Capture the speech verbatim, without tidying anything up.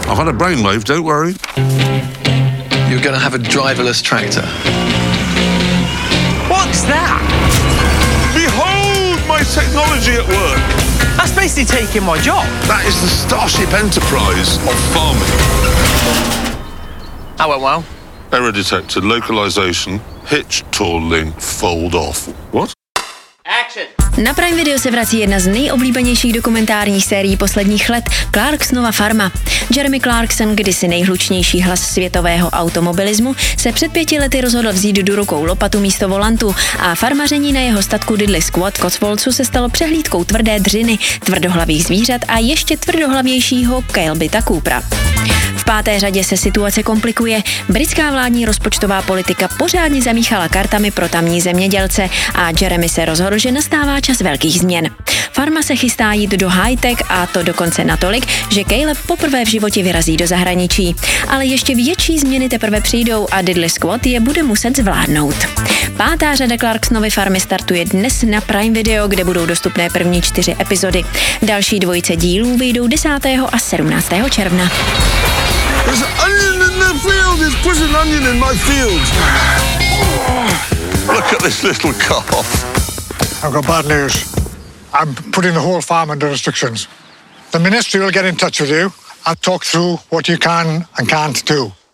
I've had a brainwave, don't worry. You're going to have a driverless tractor. What's that? Behold my technology at work. That's basically taking my job. That is the Starship Enterprise of farming. That went well. Error detected, localization, hitch, tall link, fold off. What? Action. Na Prime Video se vrací jedna z nejoblíbenějších dokumentárních sérií posledních let, Clarksonova farma. Jeremy Clarkson, kdysi nejhlučnější hlas světového automobilismu, se před pěti lety rozhodl vzít do rukou lopatu místo volantu a farmaření na jeho statku Diddley Squat Cotswoldsu se stalo přehlídkou tvrdé dřiny, tvrdohlavých zvířat a ještě tvrdohlavějšího Kelbyta Coopera. V páté řadě se situace komplikuje. Britská vládní rozpočtová politika pořádně zamíchala kartami pro tamní zemědělce a Jeremy se rozhodl, že nastává čas velkých změn. Farma se chystá jít do high-tech a to dokonce natolik, že Caleb poprvé v životě vyrazí do zahraničí. Ale ještě větší změny teprve přijdou a Diddley Squat je bude muset zvládnout. Pátá řada Clarksonovy farmy startuje dnes na Prime Video, kde budou dostupné první čtyři epizody. Další dvojice dílů vyjdou desátého a sedmnáctého června. There's an onion in the field! There's put an onion in my field! Look at this little calf. I've got bad news. I'm putting the whole farm under restrictions. The ministry will get in touch with you and talk through what you can and can't do.